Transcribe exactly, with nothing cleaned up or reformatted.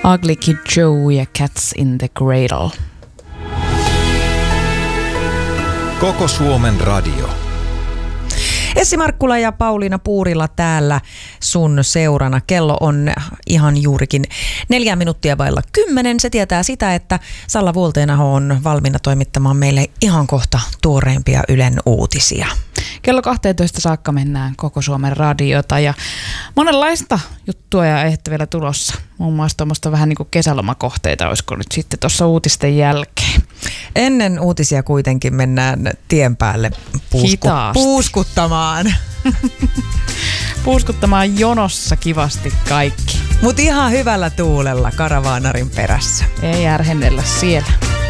Ugly Kid Joe ja Cats in the Cradle. Koko Suomen radio. Essi Markkula ja Pauliina Puurila täällä sun seurana. Kello on ihan juurikin neljä minuuttia vailla kymmenen. Se tietää sitä, että Salla Vuolteenaho on valmiina toimittamaan meille ihan kohta tuoreimpia Ylen uutisia. Kello kaksitoista saakka mennään Koko Suomen radiota ja monenlaista juttua ja aihetta vielä tulossa. Muun muassa tuommoista vähän niin kuin kesälomakohteita olisiko nyt sitten tuossa uutisten jälkeen. Ennen uutisia kuitenkin mennään tien päälle puusku- puuskuttamaan. Puuskuttamaan jonossa kivasti kaikki. Mut ihan hyvällä tuulella karavaanarin perässä. Ei järhennellä siellä.